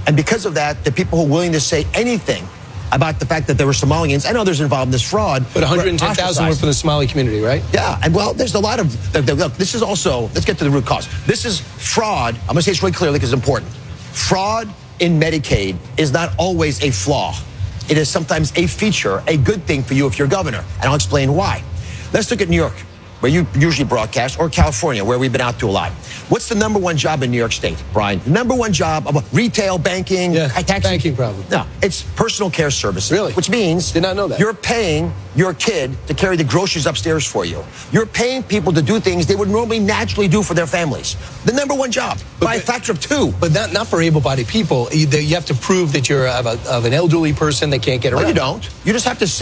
And because of that, the people who are willing to say anything about the fact that there were Somalians and others involved in this fraud. But 110,000 were from the Somali community, right? Yeah, and well, there's a lot of, look, this is also, let's get to the root cause. This is fraud. I'm going to say this really clearly because it's important. Fraud in Medicaid is not always a flaw. It is sometimes a feature, a good thing for you if you're governor. And I'll explain why. Let's look at New York, where you usually broadcast, or California, where we've been out to a lot. What's the number one job in New York State, Brian? Number one job of retail, banking, taxi? Banking probably. No, it's personal care services. Really? Which means did not know that. You're paying your kid to carry the groceries upstairs for you. You're paying people to do things they would normally naturally do for their families. The number one job, by a factor of 2. But not for able-bodied people. You have to prove that you're of an elderly person that can't get around. No, you don't. You just have to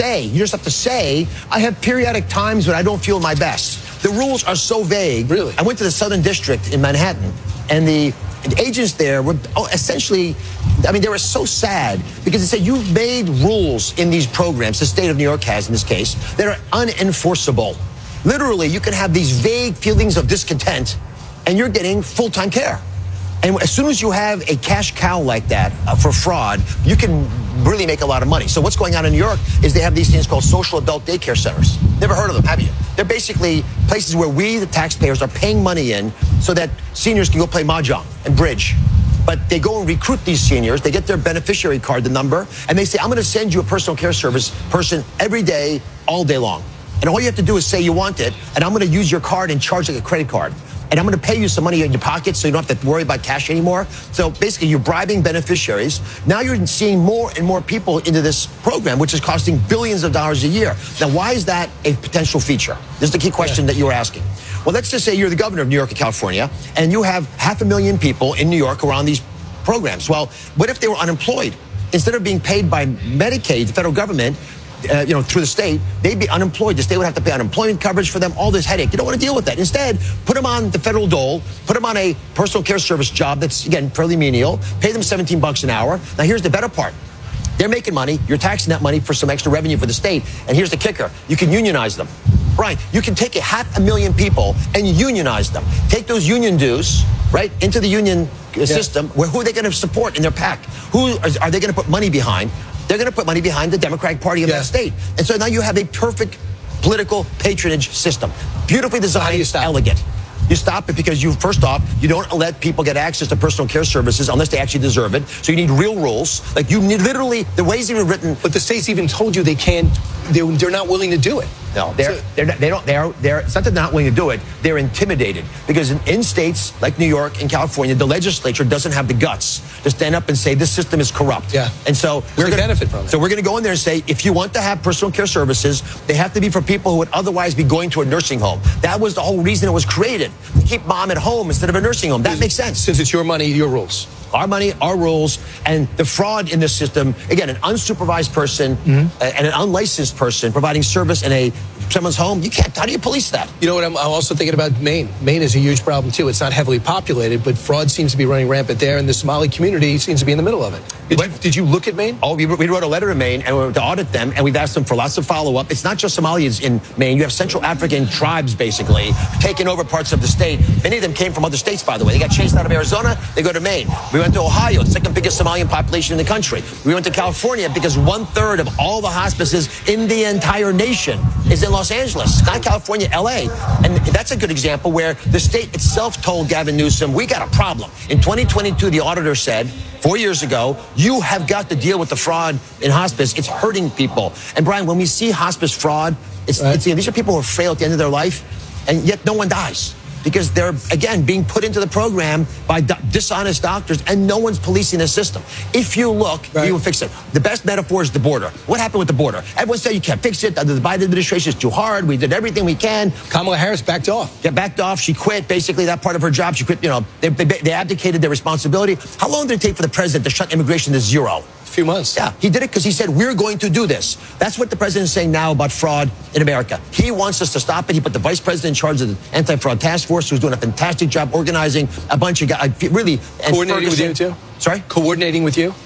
say, I have periodic times when I don't feel my best. The rules are so vague. Really? I went to the Southern District in Manhattan, and the agents there were essentially, they were so sad because they said, you've made rules in these programs, the state of New York has in this case, that are unenforceable. Literally, you can have these vague feelings of discontent, and you're getting full-time care. And as soon as you have a cash cow like that for fraud, you can really make a lot of money. So what's going on in New York is they have these things called social adult daycare centers. Never heard of them, have you? They're basically places where we, the taxpayers, are paying money in so that seniors can go play mahjong and bridge. But they go and recruit these seniors. They get their beneficiary card, the number, and they say, I'm going to send you a personal care service person every day, all day long. And all you have to do is say you want it, and I'm going to use your card and charge like a credit card. And I'm going to pay you some money in your pocket so you don't have to worry about cash anymore. So basically, you're bribing beneficiaries. Now you're seeing more and more people into this program, which is costing billions of dollars a year. Now, why is that a potential feature? This is the key question that you were asking. Well, let's just say you're the governor of New York and California, and you have 500,000 people in New York who are on these programs. Well, what if they were unemployed? Instead of being paid by Medicaid, the federal government, through the state, they'd be unemployed. The state would have to pay unemployment coverage for them, all this headache. You don't want to deal with that. Instead, put them on the federal dole, put them on a personal care service job that's, again, fairly menial, pay them $17 an hour. Now, here's the better part. They're making money. You're taxing that money for some extra revenue for the state. And here's the kicker. You can unionize them. Brian, you can take 500,000 people and unionize them. Take those union dues, right, into the union system. Who are they going to support in their PAC? Who are they going to put money behind? They're going to put money behind the Democratic Party of that state. And so now you have a perfect political patronage system. Beautifully designed, How do you stop? Elegant. You stop it because first off, you don't let people get access to personal care services unless they actually deserve it. So you need real rules. Like you need literally, the ways even written. But the states even told you they can't, they're not willing to do it. No, it's not that they're not willing to do it. They're intimidated because in states like New York and California, the legislature doesn't have the guts to stand up and say this system is corrupt. Yeah. And so we're going to benefit from it. So we're going to go in there and say, if you want to have personal care services, they have to be for people who would otherwise be going to a nursing home. That was the whole reason it was created. To keep mom at home instead of a nursing home. That makes sense. Since it's your money, your rules. Our money, our rules, and the fraud in this system. Again, an unsupervised person and an unlicensed person providing service in someone's home. You can't. How do you police that? You know what? I'm also thinking about Maine. Maine is a huge problem too. It's not heavily populated, but fraud seems to be running rampant there, and the Somali community seems to be in the middle of it. Did you look at Maine? Oh, we wrote a letter to Maine and to audit them, and we've asked them for lots of follow-up. It's not just Somalis in Maine. You have Central African tribes, basically, taking over parts of the state. Many of them came from other states, by the way. They got chased out of Arizona. They go to Maine. We went to Ohio, the second biggest Somalian population in the country. We went to California because 1/3 of all the hospices in the entire nation is in Los Angeles, not California, LA. And that's a good example where the state itself told Gavin Newsom, we got a problem. In 2022, the auditor said, 4 years ago, you have got to deal with the fraud in hospice. It's hurting people. And Brian, when we see hospice fraud, these are people who are frail at the end of their life, and yet no one dies. Because they're, again, being put into the program by dishonest doctors, and no one's policing the system. If you look, you will fix it. The best metaphor is the border. What happened with the border? Everyone said you can't fix it. The Biden administration is too hard. We did everything we can. Kamala Harris backed off. Yeah, backed off. She quit, basically, that part of her job. She quit, they abdicated their responsibility. How long did it take for the president to shut immigration to zero? Few months. Yeah, he did it because he said, we're going to do this. That's what the president is saying now about fraud in America. He wants us to stop it. He put the vice president in charge of the anti-fraud task force, who's doing a fantastic job organizing a bunch of guys. Really. Coordinating with you, too? Sorry? Coordinating with you?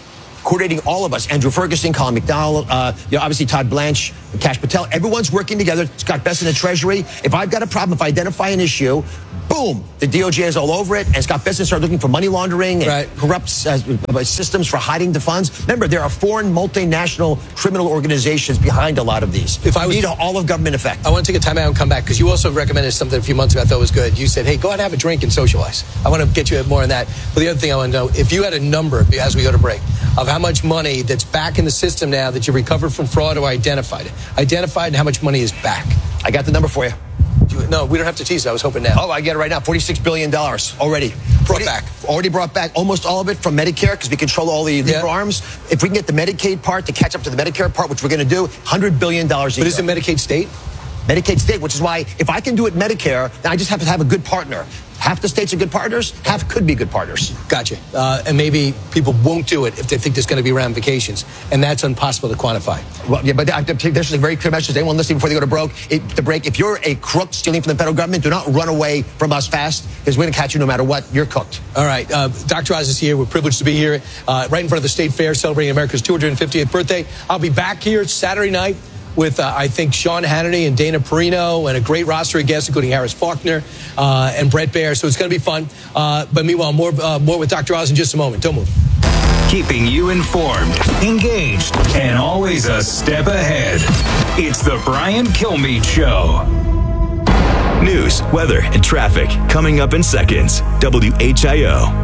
coordinating all of us. Andrew Ferguson, Colin McDowell, obviously Todd Blanche, Kash Patel. Everyone's working together. Scott Bessent, the Treasury. If I've got a problem, if I identify an issue, boom, the DOJ is all over it, and Scott Bessent started looking for money laundering and corrupt systems for hiding the funds. Remember, there are foreign multinational criminal organizations behind a lot of these. We need all of government effect. I want to take a time out and come back, because you also recommended something a few months ago I thought was good. You said, hey, go out and have a drink and socialize. I want to get you more on that. But the other thing I want to know, if you had a number, as we go to break, of how much money that's back in the system now that you recovered from fraud or identified and how much money is back. I got the number for you. No, we don't have to tease it. I was hoping now. Oh, I get it right now. $46 billion already. Already brought back almost all of it from Medicare, because we control all the legal arms. If we can get the Medicaid part to catch up to the Medicare part, which we're going to do, $100 billion a year. But is it Medicaid state? Medicaid state, which is why if I can do it Medicare, then I just have to have a good partner. Half the states are good partners, half could be good partners. Gotcha. And maybe people won't do it if they think there's going to be ramifications, and that's impossible to quantify. Well, yeah, but there's a very clear message to anyone listening before they go to break. If you're a crook stealing from the federal government, do not run away from us fast, because we're going to catch you no matter what. You're cooked. All right. Dr. Oz is here. We're privileged to be here right in front of the State Fair, celebrating America's 250th birthday. I'll be back here Saturday night with, I think, Sean Hannity and Dana Perino and a great roster of guests, including Harris Faulkner and Brett Baer. So it's going to be fun. But meanwhile, more with Dr. Oz in just a moment. Don't move. Keeping you informed, engaged, and always a step ahead. It's the Brian Kilmeade Show. News, weather, and traffic coming up in seconds. WHIO.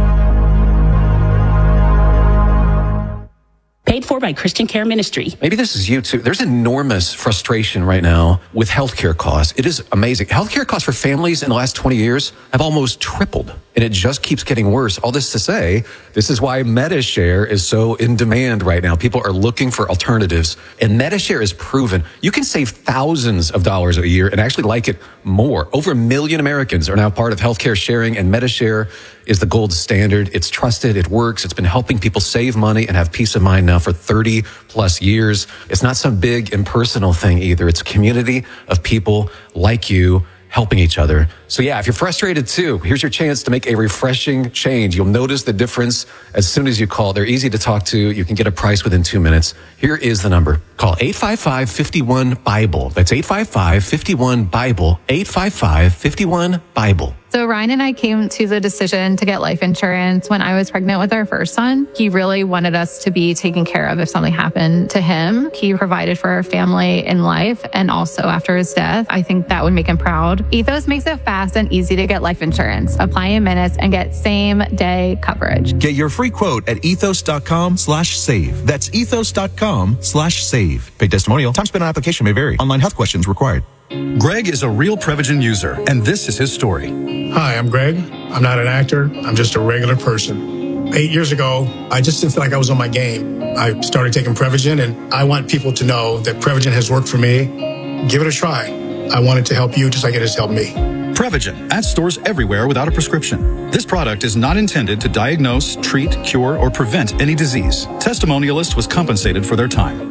Paid for by Christian Care Ministry. Maybe this is you too. There's enormous frustration right now with healthcare costs. It is amazing. Healthcare costs for families in the last 20 years have almost tripled, and it just keeps getting worse. All this to say, this is why Medi-Share is so in demand right now. People are looking for alternatives, and Medi-Share is proven. You can save thousands of dollars a year and actually like it more. Over 1 million Americans are now part of healthcare sharing, and Medi-Share is the gold standard. It's trusted. It works. It's been helping people save money and have peace of mind now for 30 plus years. It's not some big impersonal thing either. It's a community of people like you helping each other. So yeah, if you're frustrated too, here's your chance to make a refreshing change. You'll notice the difference as soon as you call. They're easy to talk to. You can get a price within 2 minutes. Here is the number. Call 855-51-BIBLE. That's 855-51-BIBLE. 855-51-BIBLE. So Ryan and I came to the decision to get life insurance when I was pregnant with our first son. He really wanted us to be taken care of if something happened to him. He provided for our family in life and also after his death. I think that would make him proud. Ethos makes it fast and easy to get life insurance. Apply in minutes and get same day coverage. Get your free quote at ethos.com/save. That's ethos.com/save. Paid testimonial. Time spent on application may vary. Online health questions required. Greg is a real Prevagen user, and this is his story. Hi, I'm Greg. I'm not an actor. I'm just a regular person. 8 years ago, I just didn't feel like I was on my game. I started taking Prevagen, and I want people to know that Prevagen has worked for me. Give it a try. I want it to help you just like it has helped me. Prevagen, at stores everywhere without a prescription. This product is not intended to diagnose, treat, cure, or prevent any disease. Testimonialist was compensated for their time.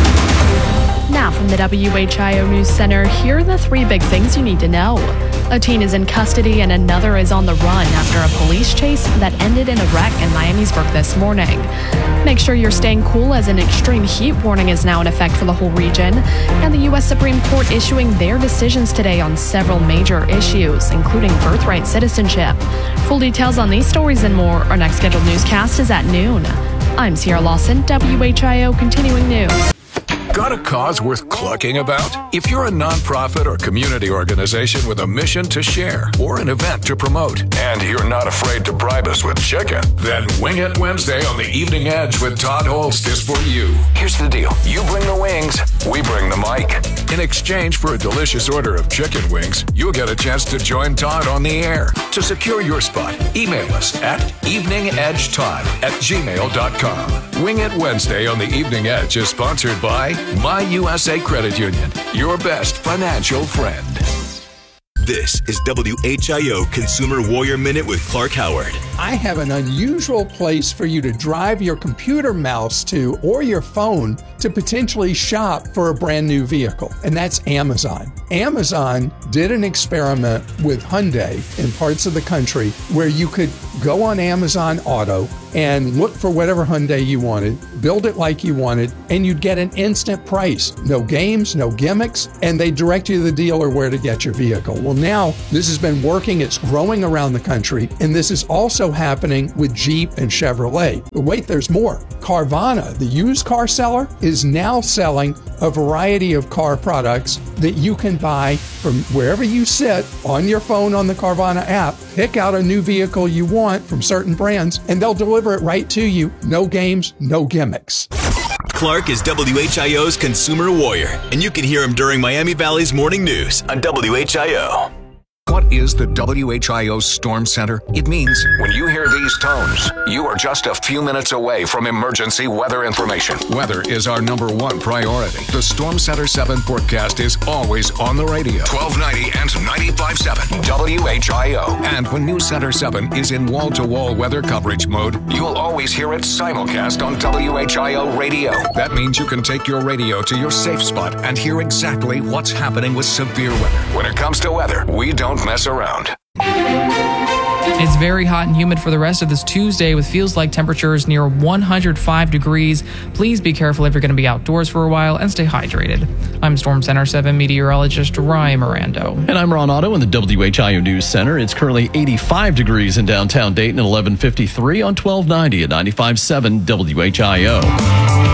Now from the WHIO News Center, here are the 3 big things you need to know. A teen is in custody and another is on the run after a police chase that ended in a wreck in Miamisburg this morning. Make sure you're staying cool as an extreme heat warning is now in effect for the whole region. And the U.S. Supreme Court issuing their decisions today on several major issues, including birthright citizenship. Full details on these stories and more. Our next scheduled newscast is at noon. I'm Sierra Lawson, WHIO Continuing News. Got a cause worth clucking about? If you're a nonprofit or community organization with a mission to share or an event to promote, and you're not afraid to bribe us with chicken, then Wing It Wednesday on the Evening Edge with Todd Holst is for you. Here's the deal. You bring the wings, we bring the mic. In exchange for a delicious order of chicken wings, you'll get a chance to join Todd on the air. To secure your spot, email us at eveningedgetodd@gmail.com. Wing It Wednesday on the Evening Edge is sponsored by My USA Credit Union, your best financial friend. This is WHIO Consumer Warrior Minute with Clark Howard I have an unusual place for you to drive your computer mouse to or your phone to potentially shop for a brand new vehicle, and that's Amazon. Amazon did an experiment with Hyundai in parts of the country where you could go on Amazon Auto and look for whatever Hyundai you wanted, build it like you wanted, and you'd get an instant price. No games, no gimmicks, and they direct you to the dealer where to get your vehicle. Well, now this has been working. It's growing around the country, and this is also happening with Jeep and Chevrolet. But wait, there's more. Carvana, the used car seller, is now selling a variety of car products that you can buy from wherever you sit on your phone on the Carvana app. Pick out a new vehicle you want from certain brands, and they'll deliver it right to you. No games, no gimmicks. Clark is WHIO's consumer warrior, and you can hear him during Miami Valley's morning news on WHIO. What is the WHIO Storm Center? It means when you hear these tones, you are just a few minutes away from emergency weather information. Weather is our #1 priority. The Storm Center 7 forecast is always on the radio. 1290 and 95.7 WHIO. And when News Center 7 is in wall-to-wall weather coverage mode, you'll always hear it simulcast on WHIO radio. That means you can take your radio to your safe spot and hear exactly what's happening with severe weather. When it comes to weather, we don't mess around. It's very hot and humid for the rest of this Tuesday with feels like temperatures near 105 degrees. Please be careful if you're going to be outdoors for a while and stay hydrated. I'm Storm Center 7 meteorologist Ryan Mirando. And I'm Ron Otto in the WHIO News Center. It's currently 85 degrees in downtown Dayton at 11:53 on 1290 at 95.7 WHIO.